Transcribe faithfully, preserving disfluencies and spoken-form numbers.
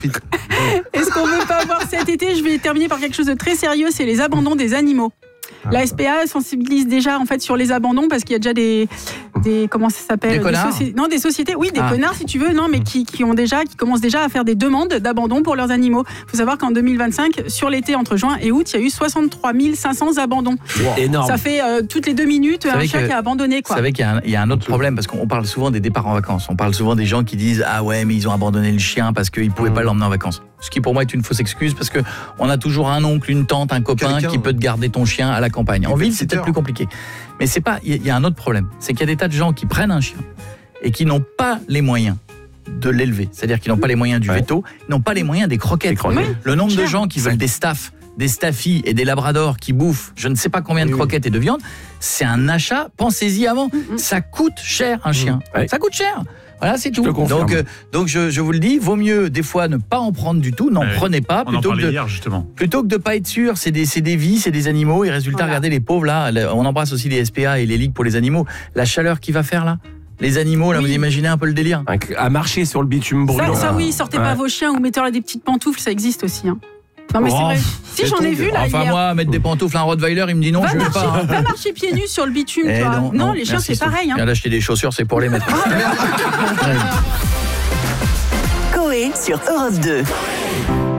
Et ce qu'on ne veut pas voir cet été, je vais terminer par quelque chose de très sérieux, c'est les abandons des animaux. La S P A sensibilise déjà en fait sur les abandons parce qu'il y a déjà des, des comment ça s'appelle des connards des soci... non des sociétés oui des ah. connards si tu veux non mais qui, qui ont déjà qui commencent déjà à faire des demandes d'abandon pour leurs animaux. Il faut savoir qu'en deux mille vingt-cinq sur l'été entre juin et août il y a eu soixante-trois mille cinq cents abandons. Wow. Énorme. Ça fait euh, toutes les deux minutes un chat qui a abandonné quoi. Vous savez qu'il y a, un, il y a un autre problème parce qu'on parle souvent des départs en vacances. On parle souvent des gens qui disent ah ouais mais ils ont abandonné le chien parce qu'ils pouvaient mmh. pas l'emmener en vacances. Ce qui pour moi est une fausse excuse parce que on a toujours un oncle, une tante, un copain Quelqu'un, qui peut te garder ton chien à la campagne. En ville, c'est peut-être plus compliqué. Mais c'est pas, il y, y a un autre problème, c'est qu'il y a des tas de gens qui prennent un chien et qui n'ont pas les moyens de l'élever. C'est-à-dire qu'ils n'ont pas les moyens du ouais. veto, ils n'ont pas les moyens des croquettes. croquettes. Oui. Le nombre Cher. de gens qui veulent des staffs, des staffies et des labradors qui bouffent je ne sais pas combien de oui. croquettes et de viande, c'est un achat, pensez-y avant. Mm-hmm. Ça coûte cher un chien. Mm-hmm. Ouais. Ça coûte cher. Voilà, c'est tout. Donc, euh, donc je, je vous le dis, vaut mieux des fois ne pas en prendre du tout, n'en ouais, prenez pas. On plutôt en que de, hier, justement. Plutôt que de pas être sûr, c'est des, c'est des vies, c'est des animaux. Et résultat, voilà. regardez les pauvres là, on embrasse aussi les S P A et les ligues pour les animaux. La chaleur qu'il va faire là, les animaux, là, oui. vous imaginez un peu le délire. À marcher sur le bitume brûlant. Ça, ça oui, sortez ouais. pas vos chiens ou mettez-leur des petites pantoufles, ça existe aussi. Hein. Non mais oh, c'est vrai. Si j'en ai vu là enfin hier. moi mettre des pantoufles à un Rottweiler il me dit non va je ne veux pas. Hein. Va marcher pieds nus sur le bitume eh toi. Non, non, non les chiens c'est pareil. Hein. Viens d'acheter des chaussures c'est pour les mettre. Coé sur Europe deux.